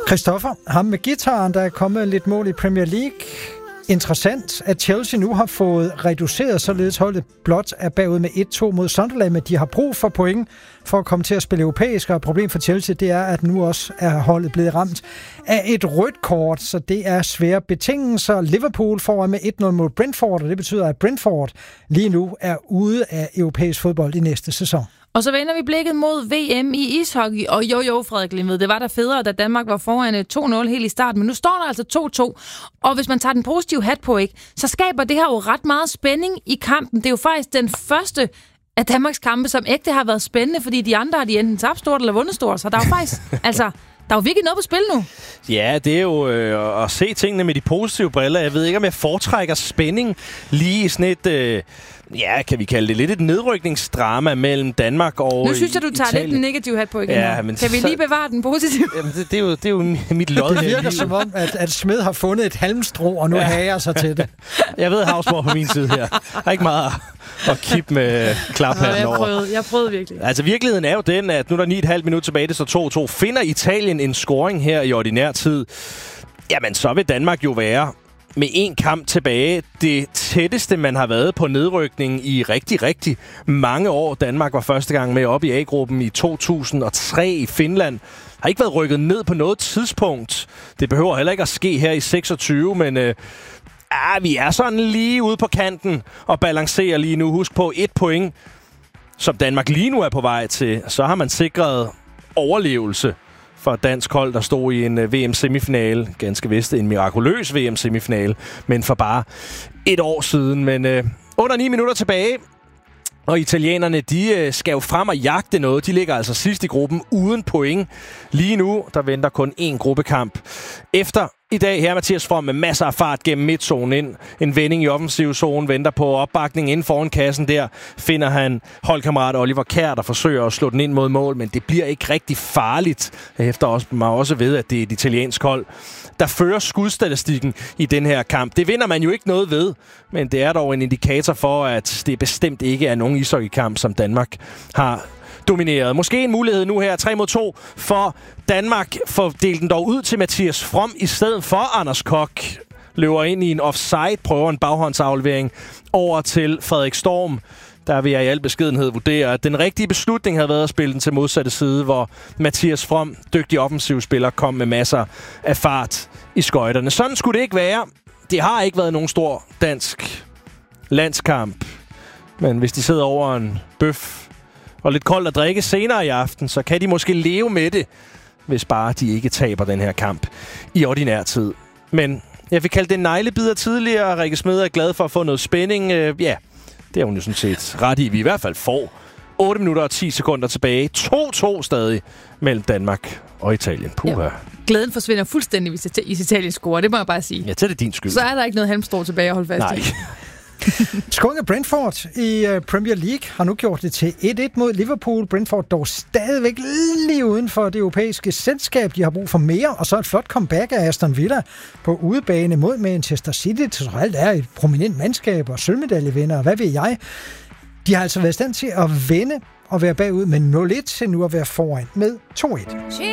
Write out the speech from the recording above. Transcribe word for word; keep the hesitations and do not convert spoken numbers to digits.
Christoffer, ham med guitaren, der er kommet lidt mål i Premier League. Interessant, at Chelsea nu har fået reduceret, således holdet blot er bagud med et to mod Sunderland, men de har brug for point for at komme til at spille europæisk, og problemet for Chelsea, det er, at nu også er holdet blevet ramt af et rødt kort, så det er svære betingelser. Liverpool får med et nul mod Brentford, og det betyder, at Brentford lige nu er ude af europæisk fodbold i næste sæson. Og så vender vi blikket mod V M i ishockey. Og jo, jo, Frederik Limved, det var der federe, da Danmark var foran to nul helt i starten. Men nu står der altså to to. Og hvis man tager den positive hat på, ikke, så skaber det her jo ret meget spænding i kampen. Det er jo faktisk den første af Danmarks kampe, som ægte har været spændende, fordi de andre har de enten tabt stort eller vundet stort. Så der er jo faktisk, altså, der er jo virkelig noget på spil nu. Ja, det er jo øh, at se tingene med de positive briller. Jeg ved ikke, om jeg foretrækker spænding lige i sådan et... Øh Ja, kan vi kalde det lidt et nedrykningsdrama mellem Danmark og Italien. Nu synes jeg, du tager Italien. Lidt den negative hat på igen. Ja, men kan vi lige bevare den positive? Jamen, det, det, er jo, det er jo mit lod. Det virker som om, at, at Smed har fundet et halmstrå, og nu ja. hager sig til det. Jeg ved, Havsborg på min side her. Der er ikke meget at kippe med klaphatten jeg over. Prøvede, jeg prøvede virkelig. Altså, virkeligheden er jo den, at nu er der ni komma fem minutter tilbage, det så to to. Finder Italien en scoring her i ordinær tid, jamen så vil Danmark jo være... med en kamp tilbage, det tætteste, man har været på nedrykning i rigtig, rigtig mange år. Danmark var første gang med op i A-gruppen i to tusind og tre i Finland. Har ikke været rykket ned på noget tidspunkt. Det behøver heller ikke at ske her i seksogtyve, men øh, ah, vi er sådan lige ude på kanten og balancerer lige nu. Husk på et point, som Danmark lige nu er på vej til. Så har man sikret overlevelse for dansk hold, der stod i en V M-semifinale. Ganske vist en mirakuløs V M-semifinale, men for bare et år siden. Men øh, under ni minutter tilbage, og italienerne, de øh, skal jo frem og jagte noget. De ligger altså sidst i gruppen uden point. Lige nu, der venter kun én gruppekamp. Efter i dag her, Mathias From med masser af fart gennem midtzonen ind. En vending i offensivzonen, venter på opbakning inden foran kassen der. Finder han holdkammerat Oliver Kjær, der forsøger at slå den ind mod mål, men det bliver ikke rigtig farligt. Efter også, man også ved, at det er et italiensk hold, der fører skudstatistikken i den her kamp. Det vinder man jo ikke noget ved, men det er dog en indikator for, at det bestemt ikke er nogen ishockeykamp, som Danmark har domineret. Måske en mulighed nu her, tre mod to, for Danmark får delt den dog ud til Mathias From i stedet for Anders Kok. Løber ind i en offside, prøver en baghåndsaflevering over til Frederik Storm. Der vil jeg i al beskedenhed vurdere, at den rigtige beslutning havde været at spille den til modsatte side, hvor Mathias From, dygtig offensivspiller, kom med masser af fart i skøjterne. Sådan skulle det ikke være. Det har ikke været nogen stor dansk landskamp. Men hvis de sidder over en bøf og lidt koldt at drikke senere i aften, så kan de måske leve med det, hvis bare de ikke taber den her kamp i ordinær tid. Men jeg fik kaldt det en neglebider tidligere. Rikke Smed er glad for at få noget spænding. Øh, ja, det er hun jo sådan set ret i. Vi i hvert fald får otte minutter og ti sekunder tilbage. to to stadig mellem Danmark og Italien. Puha. Ja. Glæden forsvinder fuldstændig, hvis Italien scorer. Det må jeg bare sige. Ja, det er det din skyld. Så er der ikke noget halmstrå tilbage at holde fast Nej. i. Skunge Brentford i Premier League har nu gjort det til et et mod Liverpool. Brentford dog stadigvæk lige uden for det europæiske selskab. De har brug for mere, og så et flot comeback af Aston Villa på udebane mod Manchester City. Så alt er et prominent mandskab og sølvmedaljevinder, hvad ved jeg. De har altså været i stand til at vinde og være bagud med nul et til nu at være foran med to et.